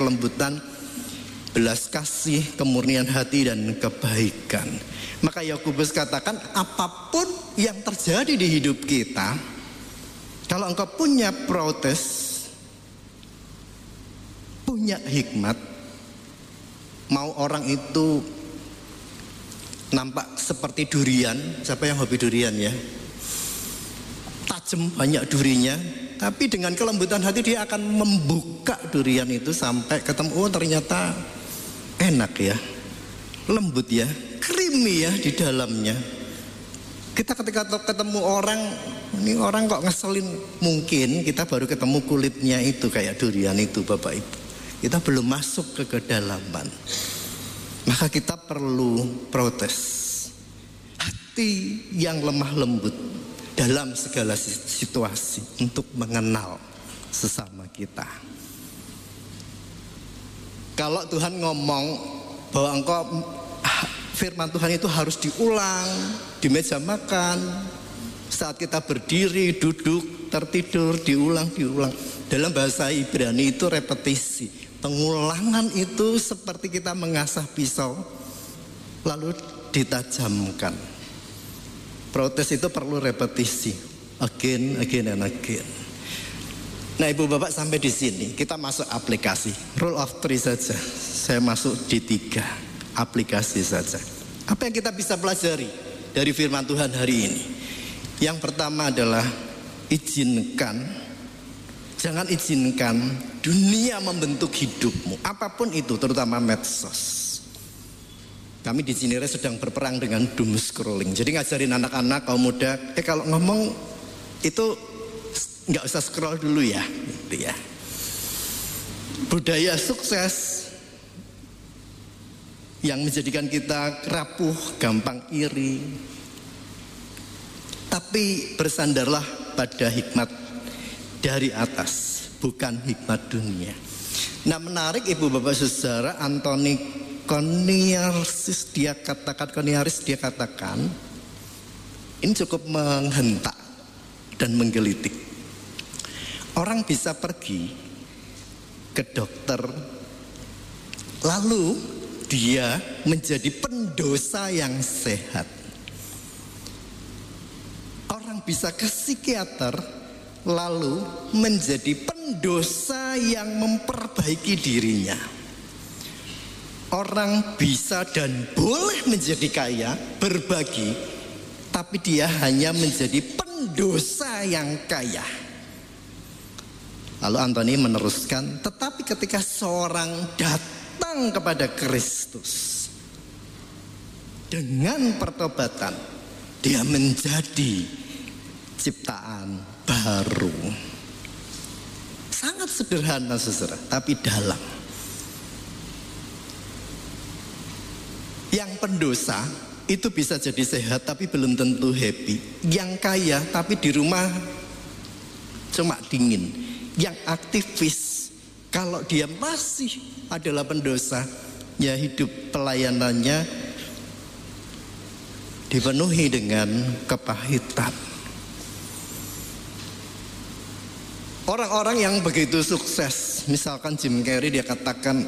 kelembutan, belas kasih, kemurnian hati, dan kebaikan. Maka Yakobus katakan, apapun yang terjadi di hidup kita, kalau engkau punya protes, punya hikmat, mau orang itu nampak seperti durian. Siapa yang hobi durian ya? Tajam, banyak durinya, tapi dengan kelembutan hati dia akan membuka durian itu sampai ketemu, oh ternyata enak ya, lembut ya, creamy ya di dalamnya. Kita ketika ketemu orang, ini orang kok ngeselin, mungkin kita baru ketemu kulitnya itu kayak durian itu Bapak Ibu. Kita belum masuk ke kedalaman. Maka kita perlu protes. Hati yang lemah lembut dalam segala situasi untuk mengenal sesama kita. Kalau Tuhan ngomong bahwa engkau firman Tuhan itu harus diulang di meja makan, saat kita berdiri, duduk, tertidur, diulang. Dalam bahasa Ibrani itu repetisi. Pengulangan itu seperti kita mengasah pisau lalu ditajamkan. Protes itu perlu repetisi, again and again. Nah Ibu Bapak, sampai di sini kita masuk aplikasi. Rule of 3 saja. Saya masuk di 3 aplikasi saja. Apa yang kita bisa pelajari dari firman Tuhan hari ini? Yang pertama adalah jangan izinkan dunia membentuk hidupmu, apapun itu, terutama medsos. Kami di Cinere sedang berperang dengan doom scrolling. Jadi ngajarin anak-anak, kaum muda, kalau ngomong itu nggak usah scroll dulu ya, gitu ya. Budaya sukses yang menjadikan kita rapuh, gampang iri. Tapi bersandarlah pada hikmat dari atas, bukan hikmat dunia. Nah menarik Ibu Bapak Saudara, Anthony Coniaris dia katakan, ini cukup menghentak dan menggelitik. Orang bisa pergi ke dokter, lalu dia menjadi pendosa yang sehat. Orang bisa ke psikiater, lalu menjadi pendosa yang memperbaiki dirinya. Orang bisa dan boleh menjadi kaya, berbagi, tapi dia hanya menjadi pendosa yang kaya. Lalu Anthony meneruskan, tetapi ketika seorang datang kepada Kristus dengan pertobatan, dia menjadi ciptaan baru. Sangat sederhana saudara, tapi dalam. Yang pendosa itu bisa jadi sehat tapi belum tentu happy. Yang kaya tapi di rumah cuma dingin. Yang aktivis, kalau dia masih adalah pendosa, ya hidup pelayanannya dipenuhi dengan kepahitan. Orang-orang yang begitu sukses, misalkan Jim Carrey, dia katakan,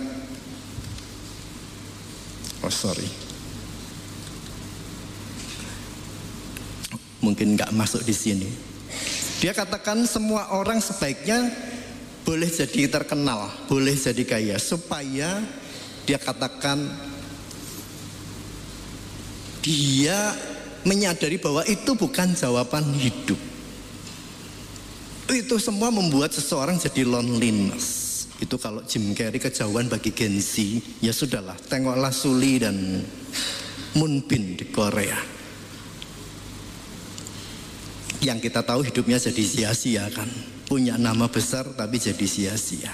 mungkin nggak masuk di sini. Dia katakan semua orang sebaiknya boleh jadi terkenal, boleh jadi kaya, supaya dia katakan dia menyadari bahwa itu bukan jawaban hidup. Itu semua membuat seseorang jadi loneliness. Itu kalau Jim Carrey kejauhan bagi Gen Z, ya sudahlah, tengoklah Sully dan Moonbin di Korea. Yang kita tahu hidupnya jadi sia-sia kan, punya nama besar tapi jadi sia-sia.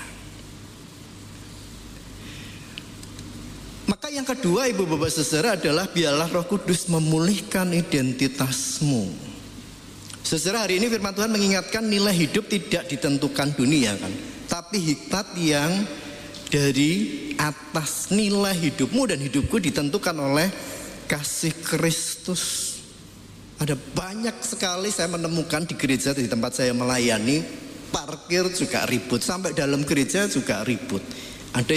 Maka yang kedua Ibu Bapak Saudara adalah biarlah Roh Kudus memulihkan identitasmu. Saudara, hari ini firman Tuhan mengingatkan nilai hidup tidak ditentukan dunia kan, tapi hikmat yang dari atas. Nilai hidupmu dan hidupku ditentukan oleh kasih Kristus. Ada banyak sekali saya menemukan di gereja di tempat saya melayani, parkir juga ribut, sampai dalam gereja juga ribut. Ada